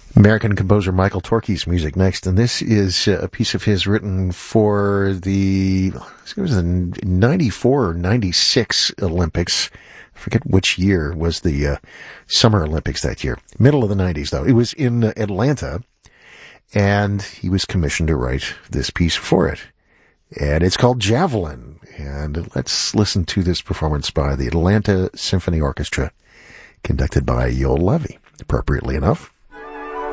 American composer Michael Torke's music next, and this is a piece of his written for I think it was the 94 or 96 Olympics. I forget which year was the Summer Olympics that year. Middle of the 90s, though. It was in Atlanta, and he was commissioned to write this piece for it. And it's called Javelin, and let's listen to this performance by the Atlanta Symphony Orchestra, conducted by Yoel Levy, appropriately enough.